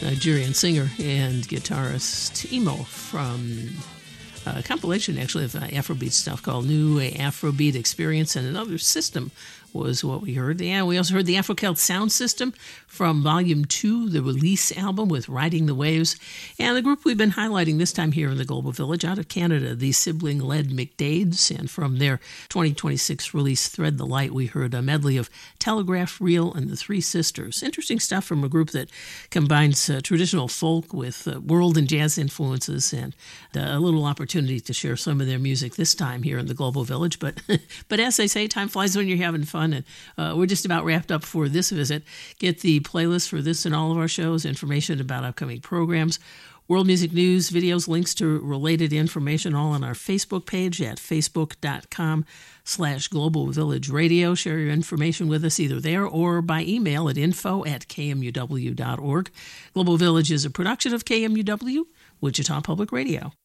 Nigerian singer and guitarist Emo from a compilation, actually, of Afrobeat stuff called New Afrobeat Experience, and Another System was what we heard. And we also heard the Afro-Celt Sound System from Volume 2, the Release album with Riding the Waves, and the group we've been highlighting this time here in the Global Village out of Canada, the sibling-led McDades, and from their 2026 release Thread the Light, we heard a medley of Telegraph Reel and the Three Sisters. Interesting stuff from a group that combines traditional folk with world and jazz influences, and a little opportunity to share some of their music this time here in the Global Village. But as they say, time flies when you're having fun, and we're just about wrapped up for this visit. Get the playlist for this and all of our shows, information about upcoming programs, world music news, videos, links to related information, all on our Facebook page at facebook.com/Global Village Radio. Share your information with us either there or by email at info@kmuw.org. Global Village is a production of KMUW, Wichita Public Radio.